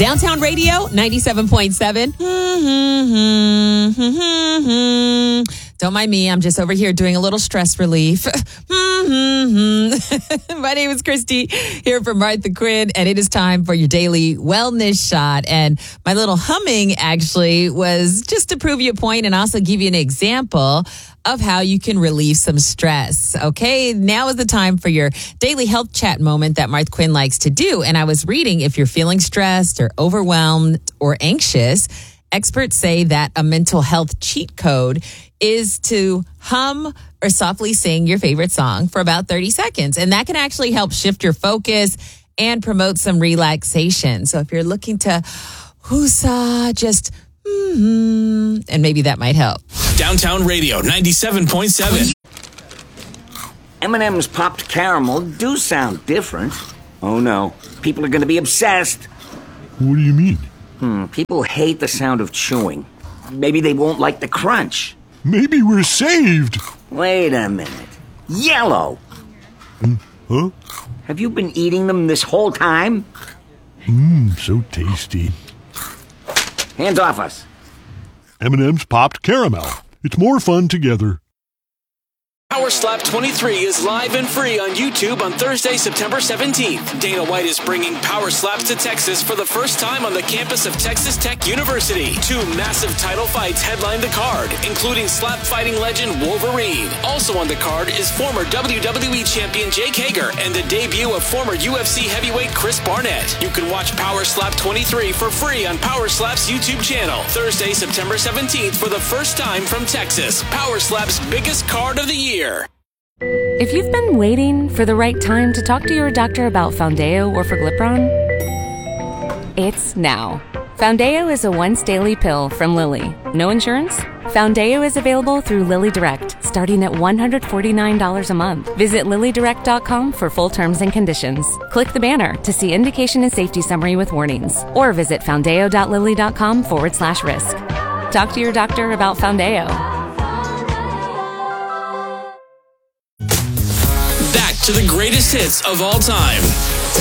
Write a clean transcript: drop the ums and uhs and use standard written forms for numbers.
Downtown Radio, 97.7. Don't mind me. I'm just over here doing a little stress relief. My name is Christy, here from Martha Quinn, and it is time for your daily wellness shot. And my little humming actually was just to prove you a point and also give you an example of how you can relieve some stress. Okay, now is the time for your daily health chat moment that Martha Quinn likes to do. And I was reading, if you're feeling stressed or overwhelmed or anxious, experts say that a mental health cheat code is to hum or softly sing your favorite song for about 30 seconds. And that can actually help shift your focus and promote some relaxation. So if you're looking to whoosah, just and maybe that might help. Downtown Radio 97.7. M&M's popped caramel do sound different. Oh no, people are going to be obsessed. What do you mean? People hate the sound of chewing. Maybe they won't like the crunch. Maybe we're saved. Wait a minute. Yellow! Huh? Have you been eating them this whole time? So tasty. Hands off us. M&M's popped caramel. It's more fun together. Power Slap 23 is live and free on YouTube on Thursday, September 17th. Dana White is bringing Power Slaps to Texas for the first time on the campus of Texas Tech University. 2 massive title fights headline the card, including slap fighting legend Wolverine. Also on the card is former WWE champion Jake Hager and the debut of former UFC heavyweight Chris Barnett. You can watch Power Slap 23 for free on Power Slap's YouTube channel. Thursday, September 17th for the first time from Texas. Power Slap's biggest card of the year. If you've been waiting for the right time to talk to your doctor about Foundeo or Forglipron, it's now. Foundeo is a once-daily pill from Lilly. No insurance? Foundeo is available through Lilly Direct, starting at $149 a month. Visit LillyDirect.com for full terms and conditions. Click the banner to see indication and safety summary with warnings, or visit foundeo.lilly.com/risk. Talk to your doctor about Foundeo. Back to the greatest hits of all time.